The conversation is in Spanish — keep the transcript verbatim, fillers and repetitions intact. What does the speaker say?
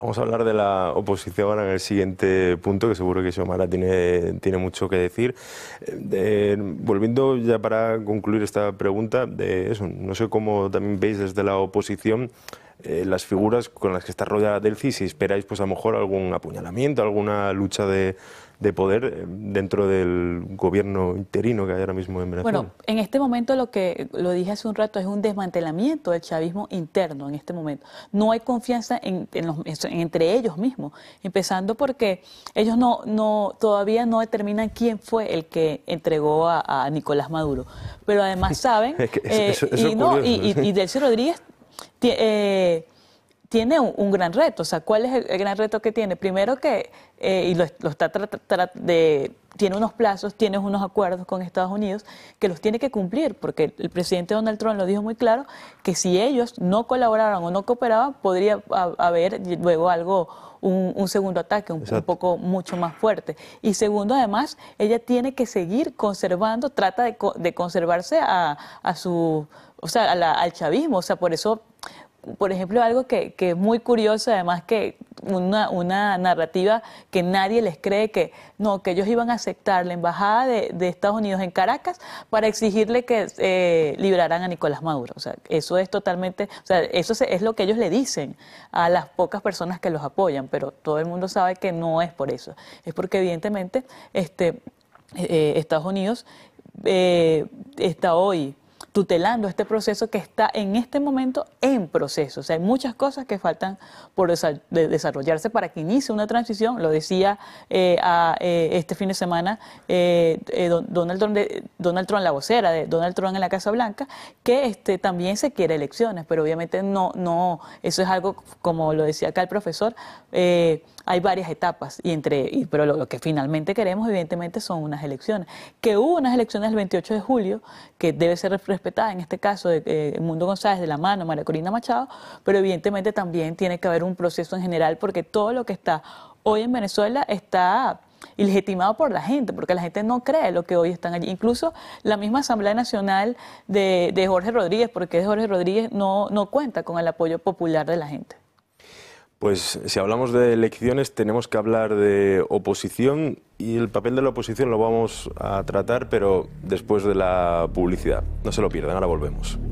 Vamos a hablar de la oposición ahora en el siguiente punto, que seguro que Xiomara tiene, tiene mucho que decir. De, volviendo ya para concluir esta pregunta, de eso, no sé cómo también veis desde la oposición eh, las figuras con las que está rodeada Delcy, si esperáis pues a lo mejor algún apuñalamiento, alguna lucha de, de poder dentro del gobierno interino que hay ahora mismo en Venezuela. Bueno, en este momento lo que lo dije hace un rato es un desmantelamiento del chavismo interno en este momento. No hay confianza en, en los, en, entre ellos mismos, empezando porque ellos no, no todavía no determinan quién fue el que entregó a, a Nicolás Maduro, pero además saben es que eso, eh, eso, eso y, no, y, y, y Delcy Rodríguez eh, tiene un, un gran reto. O sea, ¿cuál es el, el gran reto que tiene? Primero que, eh, y lo, lo está tratando de, tiene unos plazos, tiene unos acuerdos con Estados Unidos que los tiene que cumplir, porque el presidente Donald Trump lo dijo muy claro, que si ellos no colaboraban o no cooperaban, podría haber luego algo, un, un segundo ataque, un, un poco mucho más fuerte. Y segundo, además, ella tiene que seguir conservando, trata de, de conservarse a, a su, o sea, a la, al chavismo. O sea, por eso... Por ejemplo, algo que, que es muy curioso, además que una, una narrativa que nadie les cree, que no, que ellos iban a aceptar la embajada de, de Estados Unidos en Caracas para exigirle que eh, liberaran a Nicolás Maduro. O sea, eso es totalmente, o sea, eso es lo que ellos le dicen a las pocas personas que los apoyan, pero todo el mundo sabe que no es por eso. Es porque evidentemente este, eh, Estados Unidos eh, está hoy tutelando este proceso que está en este momento en proceso. O sea, hay muchas cosas que faltan por desarrollarse para que inicie una transición. Lo decía eh, a, eh, este fin de semana eh, eh, Donald, Trump, Donald Trump, la vocera de Donald Trump en la Casa Blanca, que este, también se quiere elecciones, pero obviamente no, no, eso es algo, como lo decía acá el profesor, eh, hay varias etapas, y entre, y, pero lo, lo que finalmente queremos evidentemente son unas elecciones. Que hubo unas elecciones el veintiocho de julio, que debe ser respetada, en este caso de eh, Mundo González de la mano, María Corina Machado, pero evidentemente también tiene que haber un proceso en general, porque todo lo que está hoy en Venezuela está ilegitimado por la gente, porque la gente no cree lo que hoy están allí. Incluso la misma Asamblea Nacional de, de Jorge Rodríguez, porque Jorge Rodríguez no, no cuenta con el apoyo popular de la gente. Pues si hablamos de elecciones tenemos que hablar de oposición, y el papel de la oposición lo vamos a tratar, pero después de la publicidad. No se lo pierdan, ahora volvemos.